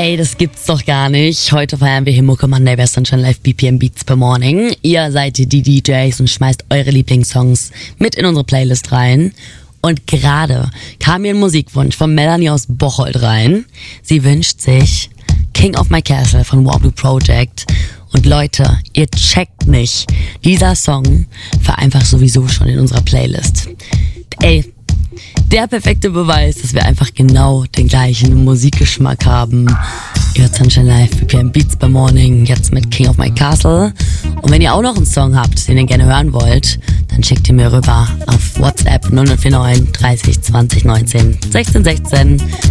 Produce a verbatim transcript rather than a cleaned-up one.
Ey, das gibt's doch gar nicht. Heute feiern wir hier Mucke Monday bei Sunshine Live B P M Beats per Morning. Ihr seid die D Js und schmeißt eure Lieblingssongs mit in unsere Playlist rein. Und gerade kam mir ein Musikwunsch von Melanie aus Bocholt rein. Sie wünscht sich King of My Castle von Warblue Project. Und Leute, ihr checkt nicht. Dieser Song war einfach sowieso schon in unserer Playlist. Ey, der perfekte Beweis, dass wir einfach genau den gleichen Musikgeschmack haben. Ihr hört Sunshine Live, B P M Beats per Morning, jetzt mit King of My Castle. Und wenn ihr auch noch einen Song habt, den ihr gerne hören wollt, dann schickt ihr mir rüber auf WhatsApp null null vier neun dreißig zwanzig neunzehn sechzehn sechzehn.